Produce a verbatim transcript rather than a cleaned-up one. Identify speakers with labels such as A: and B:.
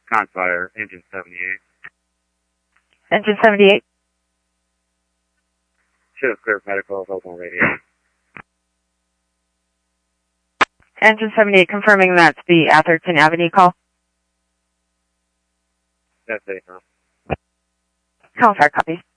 A: Conspire, engine seventy-eight.
B: Engine seventy-eight.
A: Should have clear medical, open radio.
B: Engine seventy-eight confirming that's the Atherton Avenue call.
A: That's it, huh?
B: Call fire copy.